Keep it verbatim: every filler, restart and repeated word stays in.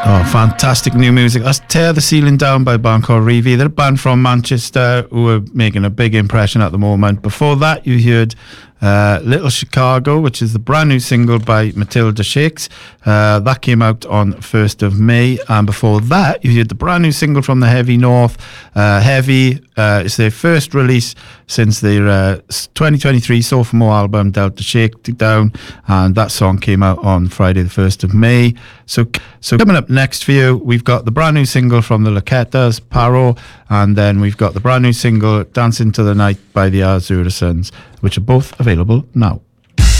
Oh, fantastic new music. That's Tear the Ceiling Down by a band called Revi. They're a band from Manchester who are making a big impression at the moment. Before that, you heard uh, Little Chicago, which is the brand new single by Matilda Shakes. Uh, that came out on first of May. And before that, you heard the brand new single from the Heavy North, uh, Heavy. Uh, it's their first release since their uh, twenty twenty-three sophomore album, Delta Shakedown. And that song came out on Friday the first of May. So, so coming up next for you, we've got the brand new single from the Laquetas, Paro, and then we've got the brand new single, Dancing to the Night by the Azura Suns, which are both available now.